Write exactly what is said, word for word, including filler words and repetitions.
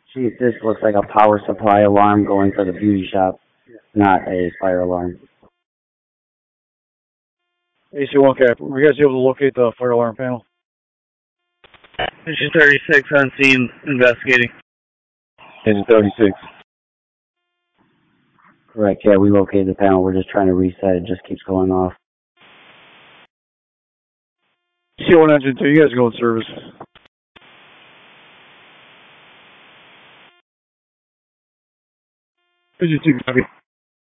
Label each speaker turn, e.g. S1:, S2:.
S1: Chief, this looks like a power supply alarm going for the beauty shop, not a fire alarm.
S2: A C one cap, were you guys able to locate the fire alarm panel?
S3: Engine thirty-six on scene, investigating.
S4: Engine thirty-six.
S1: Correct, yeah, we located the panel. We're just trying to reset. It just keeps going off.
S2: C one engine two, you guys go in service. Engine two, copy.